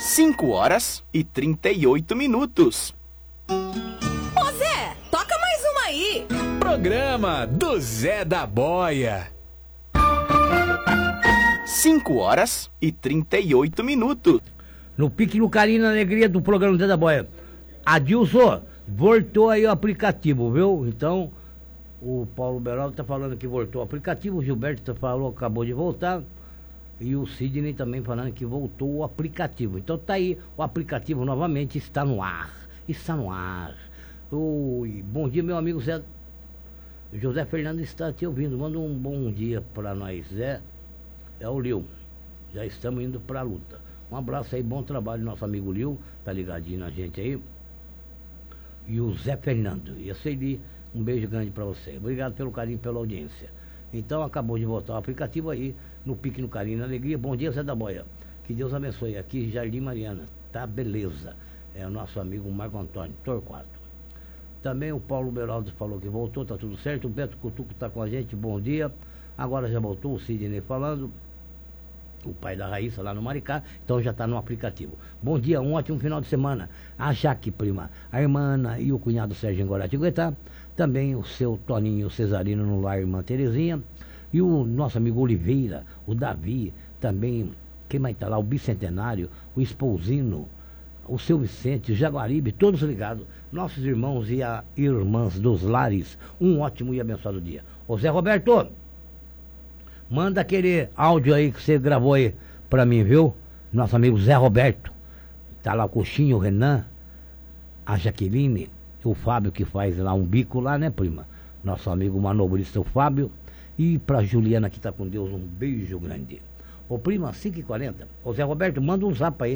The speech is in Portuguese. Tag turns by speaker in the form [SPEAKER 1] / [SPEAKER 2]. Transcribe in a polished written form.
[SPEAKER 1] 5h38.
[SPEAKER 2] Ô Zé, toca mais uma aí.
[SPEAKER 3] Programa do Zé da Boia.
[SPEAKER 1] 5h38.
[SPEAKER 4] No pique, no carinho, na alegria do programa do Zé da Boia. Adilson, voltou aí o aplicativo, viu? Então, o Paulo Beraldo tá falando que voltou o aplicativo, o Gilberto falou que acabou de voltar, e o Sidney também falando que voltou o aplicativo. Então tá aí, o aplicativo novamente está no ar. Está no ar. Oi, bom dia, meu amigo Zé. José Fernando está te ouvindo. Manda um bom dia para nós, Zé. É o Lil. Já estamos indo para a luta. Um abraço aí, bom trabalho, nosso amigo Lil. Tá ligadinho na gente aí. E o Zé Fernando. E a Ceili, um beijo grande para você. Obrigado pelo carinho, pela audiência. Então acabou de voltar o aplicativo aí, no pique, no carinho, na alegria. Bom dia, Zé da Boia. Que Deus abençoe. Aqui, Jardim Mariana. Tá beleza. É o nosso amigo Marco Antônio Torquato. Também o Paulo Beraldo falou que voltou, tá tudo certo. O Beto Cutuco tá com a gente, bom dia. Agora já voltou o Sidney falando. O pai da Raíssa lá no Maricá, então já está no aplicativo. Bom dia, um ótimo final de semana. A Jaque, prima, a irmã Ana e o cunhado Sérgio em Guaratinguetá. Também o seu Toninho Cesarino no lar, irmã Terezinha. E o nosso amigo Oliveira, o Davi, também, quem mais está lá? O Bicentenário, o Espousino, o seu Vicente, o Jaguaribe, todos ligados. Nossos irmãos e irmãs dos lares. Um ótimo e abençoado dia. Ô Zé Roberto, manda aquele áudio aí que você gravou aí pra mim, viu? Nosso amigo Zé Roberto. Tá lá o Coxinho, o Renan, a Jaqueline, o Fábio que faz lá um bico lá, né, prima? Nosso amigo manobrista, o Fábio. E pra Juliana que tá com Deus, um beijo grande. Ô prima, 5h40. Ô Zé Roberto, manda um zap aí